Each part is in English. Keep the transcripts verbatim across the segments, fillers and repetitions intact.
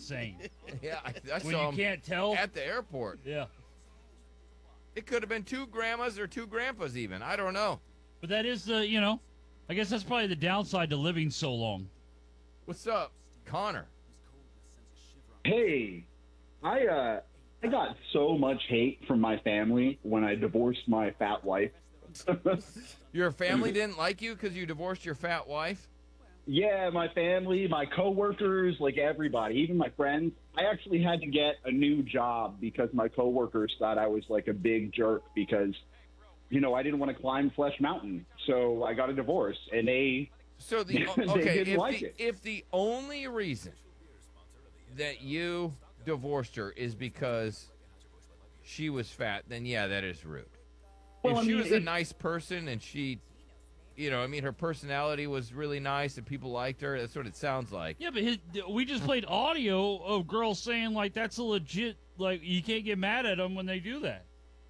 insane. Yeah, I, I When saw you him can't tell. at the airport. Yeah. It could have been two grandmas or two grandpas even. I don't know. But that is the, you know, I guess that's probably the downside to living so long. What's up, Connor? Hey, I uh, I got so much hate from my family when I divorced my fat wife. Your family didn't like you because you divorced your fat wife? Yeah, my family, my coworkers, like everybody, even my friends. I actually had to get a new job because my coworkers thought I was like a big jerk because, you know, I didn't want to climb Flesh Mountain. So I got a divorce, and they So the they okay, didn't if like the, it. if the only reason that you divorced her is because she was fat, then yeah, that is rude. Well, if I she mean, was a it- nice person and she, you know, I mean, her personality was really nice and people liked her. That's what it sounds like. Yeah, but his, we just played audio of girls saying, like, that's a legit, like, you can't get mad at them when they do that.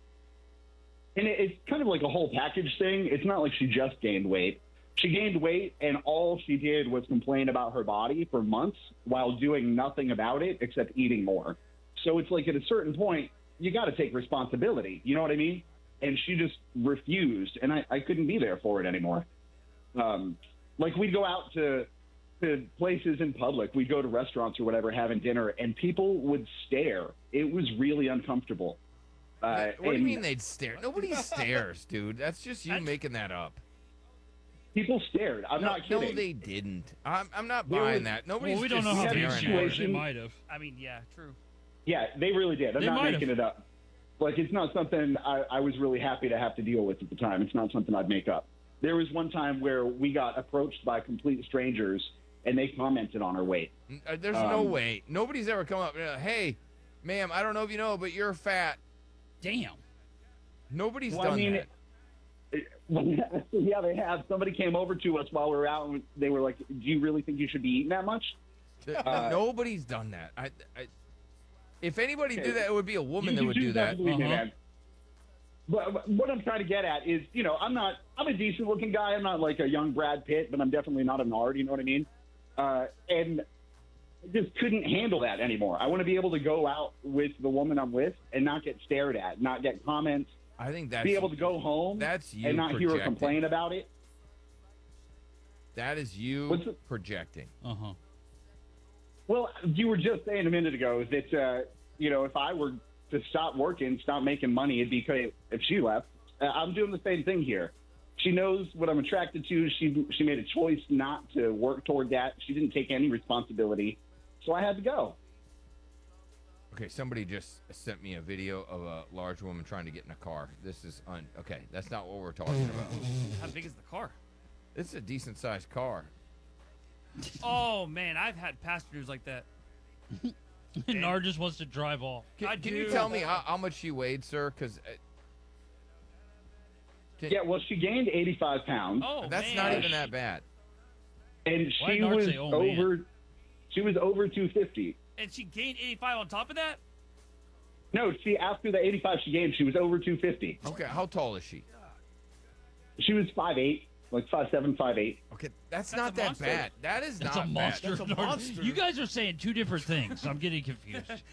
And it, it's kind of like a whole package thing. It's not like she just gained weight. She gained weight, and all she did was complain about her body for months while doing nothing about it except eating more. So it's like at a certain point, you got to take responsibility. You know what I mean? And she just refused, and I, I couldn't be there for it anymore. Um, like we'd go out to to places in public. We'd go to restaurants or whatever, having dinner, and people would stare. It was really uncomfortable. Uh, What do you and mean they'd stare? Nobody stares, dude. That's just you making that up. People stared. I'm no, not kidding. No, they didn't. I'm, I'm not There buying was- that. Nobody's Well, we don't just know how staring big at she her. was. They Situation- might have. I mean, yeah, true. Yeah, they really did. I'm They not might making have. it up. Like, it's not something I, I was really happy to have to deal with at the time. It's not something I'd make up. There was one time where we got approached by complete strangers, and they commented on our weight. Uh, There's no Um, way. Nobody's ever come up and uh, hey, ma'am, I don't know if you know, but you're fat. Damn. Nobody's Well, I done mean, that. Yeah, they have. Somebody came over to us while we were out, and they were like, do you really think you should be eating that much? Th- uh, Nobody's done that. I, I, if anybody Okay. did that, it would be a woman You- that you would choose do not that. to believe me, Uh-huh. man. But but what I'm trying to get at is, you know, I'm not, I'm a decent looking guy. I'm not like a young Brad Pitt, but I'm definitely not a nard. You know what I mean? Uh, and I just couldn't handle that anymore. I want to be able to go out with the woman I'm with and not get stared at, not get comments, I think that's be able to go home That's you and not hear her projecting. complain about it. That is you What's the- projecting. Uh-huh. Well, you were just saying a minute ago that, uh, you know, if I were to stop working, stop making money, it'd be great if she left. Uh, I'm doing the same thing here. She knows what I'm attracted to. She she made a choice not to work toward that. She didn't take any responsibility, so I had to go. Okay, somebody just sent me a video of a large woman trying to get in a car. This is un. Okay, that's not what we're talking about. How big is the car? It's a decent sized car. Oh man, I've had passengers like that. Nard just wants to drive off. Can, I can you do. tell me how, how much she weighed, sir? Because Yeah, well, she gained eighty-five pounds, Oh that's man. not even that bad. and Why she did Nard was say, "Oh, man"? over. She was over two fifty. And she gained eighty-five on top of that. No, she after the eighty-five she gained, she was over two fifty. Okay, how tall is she? She was five eight, like five seven, five eight. Okay, that's, That's not a that monster. bad. That is That's not a monster. That's a Nard. monster. You guys are saying two different things. I'm getting confused. bad.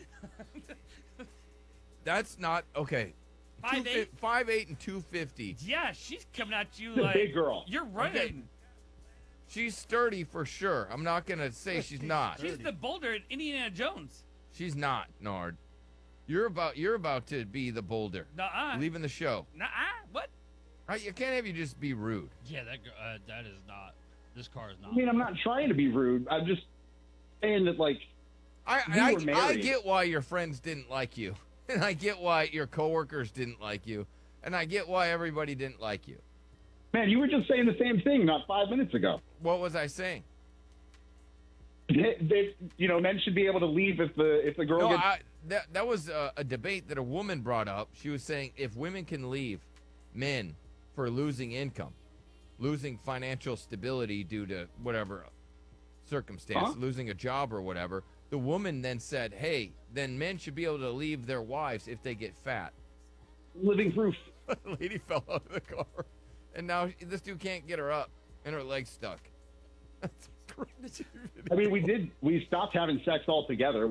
That's not okay. Five Two eight. fi- five eight and two fifty. Yeah, she's coming at you She's a like big girl. You're running. She's sturdy for sure. I'm not gonna say she's not. She's the boulder in Indiana Jones. She's not, Nard. You're about you're about to be the boulder. Nuh-uh. Leaving the show. Nuh-uh. What? Right? You can't have you just be rude. Yeah, that gir- uh, that is not. This car is not. I mean, I'm not trying to be rude. I'm just saying that, like, I We I, were I married. get why your friends didn't like you, and I get why your coworkers didn't like you, and I get why everybody didn't like you. man, you were just saying the same thing not five minutes ago. What was I saying? That, that, you know, men should be able to leave if the if the girl No, gets. I, that that was a, a debate that a woman brought up. She was saying if women can leave men for losing income, losing financial stability due to whatever circumstance, Huh? losing a job or whatever, the woman then said, "Hey, then men should be able to leave their wives if they get fat." living proof. Lady fell out of the car, and now this dude can't get her up, and her leg's stuck. That's crazy. I mean, we did. We stopped having sex altogether.